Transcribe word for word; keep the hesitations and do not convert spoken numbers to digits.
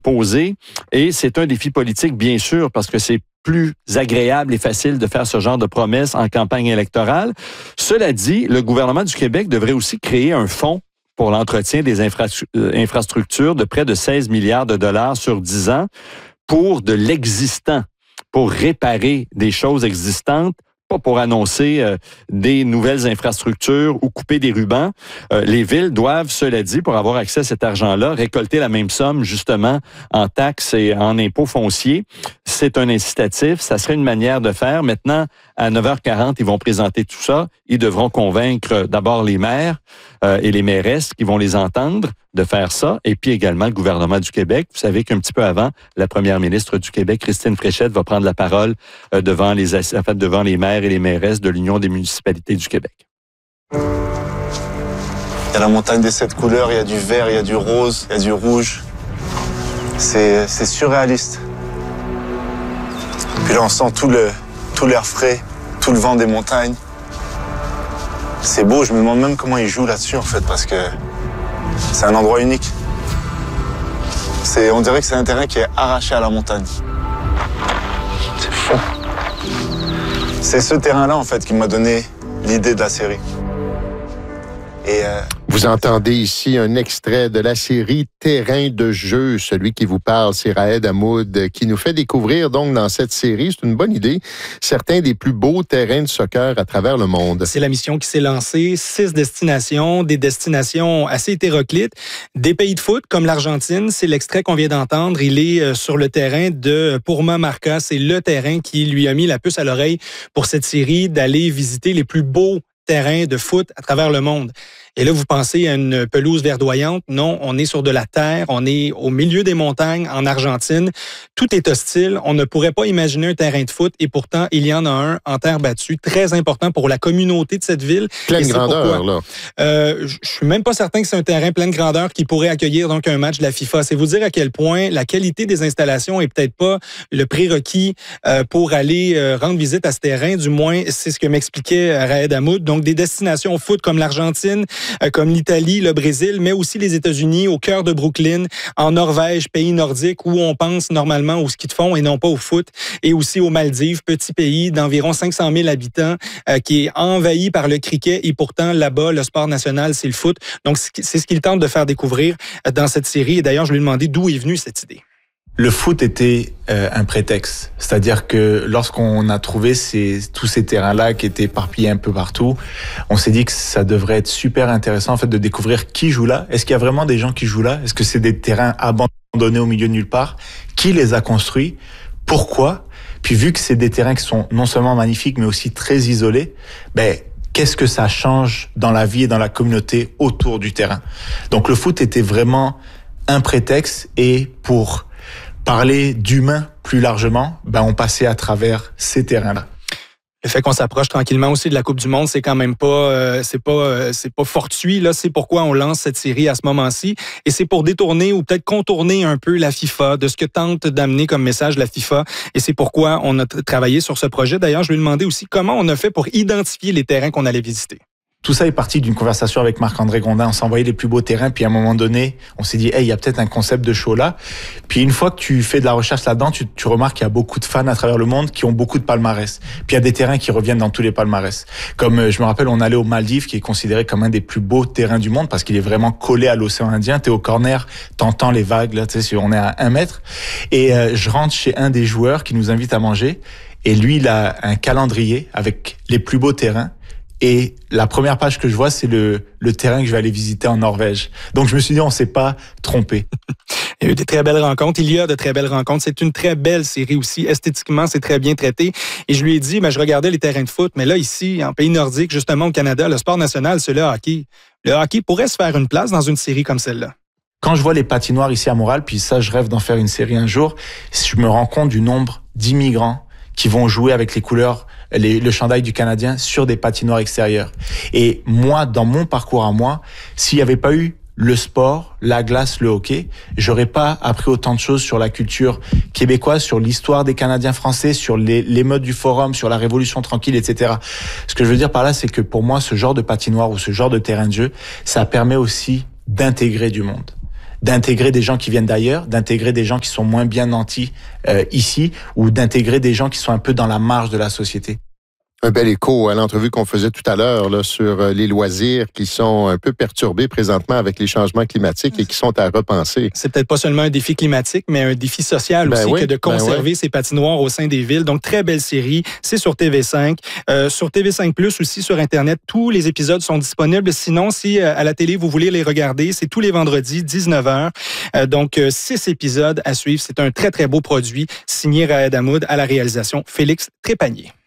posé. Et c'est un défi politique, bien sûr, parce que c'est plus agréable et facile de faire ce genre de promesses en campagne électorale. Cela dit, le gouvernement du Québec devrait aussi créer un fonds pour l'entretien des infra- infrastructures de près de seize milliards de dollars sur dix ans pour de l'existant, pour réparer des choses existantes, pas pour annoncer euh, des nouvelles infrastructures ou couper des rubans. Euh, les villes doivent, cela dit, pour avoir accès à cet argent-là, récolter la même somme, justement, en taxes et en impôts fonciers. C'est un incitatif, ça serait une manière de faire. Maintenant, à neuf heures quarante, ils vont présenter tout ça. Ils devront convaincre d'abord les maires euh, et les mairesses qui vont les entendre de faire ça, et puis également le gouvernement du Québec. Vous savez qu'un petit peu avant, la première ministre du Québec, Christine Fréchette, va prendre la parole euh, devant les en fait, devant les maires et les mairesses de l'Union des municipalités du Québec. Il y a la montagne des sept couleurs, il y a du vert, il y a du rose, il y a du rouge. C'est, c'est surréaliste. Puis là, on sent tout, le, tout l'air frais, tout le vent des montagnes. C'est beau, je me demande même comment ils jouent là-dessus, en fait, parce que c'est un endroit unique. C'est, on dirait que c'est un terrain qui est arraché à la montagne. C'est fou. C'est ce terrain-là, en fait, qui m'a donné l'idée de la série. Et euh, Vous entendez ici un extrait de la série Terrain de jeu. Celui qui vous parle, c'est Raed Hamoud, qui nous fait découvrir donc dans cette série, c'est une bonne idée, certains des plus beaux terrains de soccer à travers le monde. C'est la mission qui s'est lancée. Six destinations, des destinations assez hétéroclites. Des pays de foot comme l'Argentine, c'est l'extrait qu'on vient d'entendre. Il est sur le terrain de Purma Marca. C'est le terrain qui lui a mis la puce à l'oreille pour cette série d'aller visiter les plus beaux terrain de foot à travers le monde. Et là, vous pensez à une pelouse verdoyante. Non, on est sur de la terre, on est au milieu des montagnes en Argentine. Tout est hostile. On ne pourrait pas imaginer un terrain de foot et pourtant, il y en a un en terre battue, très important pour la communauté de cette ville. Pleine grandeur, pourquoi. là. Euh, je suis même pas certain que c'est un terrain pleine grandeur qui pourrait accueillir donc un match de la FIFA. C'est vous dire à quel point la qualité des installations est peut-être pas le prérequis euh, pour aller euh, rendre visite à ce terrain. Du moins, c'est ce que m'expliquait Raed Hamoud. Donc, des destinations au foot comme l'Argentine, comme l'Italie, le Brésil, mais aussi les États-Unis, au cœur de Brooklyn, en Norvège, pays nordique, où on pense normalement au ski de fond et non pas au foot, et aussi aux Maldives, petit pays d'environ cinq cent mille habitants, euh, qui est envahi par le cricket, et pourtant, là-bas, le sport national, c'est le foot. Donc, c'est ce qu'il tente de faire découvrir dans cette série. Et d'ailleurs, je lui ai demandé d'où est venue cette idée. Le foot était euh, un prétexte, c'est-à-dire que lorsqu'on a trouvé ces, tous ces terrains-là qui étaient éparpillés un peu partout, on s'est dit que ça devrait être super intéressant en fait de découvrir qui joue là. Est-ce qu'il y a vraiment des gens qui jouent là? Est-ce que c'est des terrains abandonnés au milieu de nulle part? Qui les a construits? Pourquoi? Puis vu que c'est des terrains qui sont non seulement magnifiques mais aussi très isolés, ben qu'est-ce que ça change dans la vie et dans la communauté autour du terrain? Donc le foot était vraiment un prétexte et pour parler d'humain plus largement, ben on passait à travers ces terrains-là. Le fait qu'on s'approche tranquillement aussi de la Coupe du Monde, c'est quand même pas, euh, c'est pas, euh, c'est pas fortuit. Là, c'est pourquoi on lance cette série à ce moment-ci, et c'est pour détourner ou peut-être contourner un peu la FIFA de ce que tente d'amener comme message la FIFA. Et c'est pourquoi on a t- travaillé sur ce projet. D'ailleurs, je lui ai demandé aussi comment on a fait pour identifier les terrains qu'on allait visiter. Tout ça est parti d'une conversation avec Marc-André Grondin. On s'envoyait les plus beaux terrains, puis à un moment donné, on s'est dit, hey, il y a peut-être un concept de show là. Puis une fois que tu fais de la recherche là-dedans, tu, tu remarques qu'il y a beaucoup de fans à travers le monde qui ont beaucoup de palmarès. Puis il y a des terrains qui reviennent dans tous les palmarès. Comme je me rappelle, on allait aux Maldives, qui est considéré comme un des plus beaux terrains du monde parce qu'il est vraiment collé à l'océan Indien. T'es au corner, t'entends les vagues, là, tu sais, on est à un mètre. Et euh, je rentre chez un des joueurs qui nous invite à manger. Et lui, il a un calendrier avec les plus beaux terrains. Et la première page que je vois, c'est le, le terrain que je vais aller visiter en Norvège. Donc, je me suis dit, on s'est pas trompé. Il y a eu des très belles rencontres. Il y a de très belles rencontres. C'est une très belle série aussi. Esthétiquement, c'est très bien traité. Et je lui ai dit, ben, je regardais les terrains de foot, mais là, ici, en pays nordique, justement au Canada, le sport national, c'est le hockey. Le hockey pourrait se faire une place dans une série comme celle-là. Quand je vois les patinoires ici à Montréal, puis ça, je rêve d'en faire une série un jour, je me rends compte du nombre d'immigrants qui vont jouer avec les couleurs, les, le chandail du Canadien sur des patinoires extérieures. Et moi, dans mon parcours à moi, s'il n'y avait pas eu le sport, la glace, le hockey, j'aurais pas appris autant de choses sur la culture québécoise, sur l'histoire des Canadiens français, sur les, les modes du forum, sur la Révolution tranquille, et cetera. Ce que je veux dire par là, c'est que pour moi, ce genre de patinoire ou ce genre de terrain de jeu, ça permet aussi d'intégrer du monde. d'intégrer des gens qui viennent d'ailleurs, d'intégrer des gens qui sont moins bien nantis euh, ici, ou d'intégrer des gens qui sont un peu dans la marge de la société. Un bel écho à l'entrevue qu'on faisait tout à l'heure là, sur les loisirs qui sont un peu perturbés présentement avec les changements climatiques et qui sont à repenser. C'est peut-être pas seulement un défi climatique, mais un défi social ben aussi oui, que de conserver ben oui. ces patinoires au sein des villes. Donc, très belle série. C'est sur T V cinq. Euh, sur T V cinq plus aussi, sur Internet, tous les épisodes sont disponibles. Sinon, si euh, à la télé, vous voulez les regarder, c'est tous les vendredis, dix-neuf heures. Euh, donc, euh, six épisodes à suivre. C'est un très, très beau produit signé Raed Hamoud à la réalisation Félix Trépanier.